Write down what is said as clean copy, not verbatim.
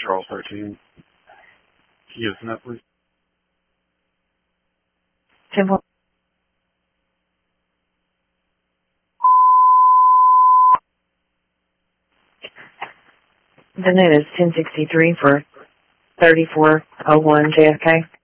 Charles 13. Yes, that please. 10. The note is 1063 for 3401 JFK.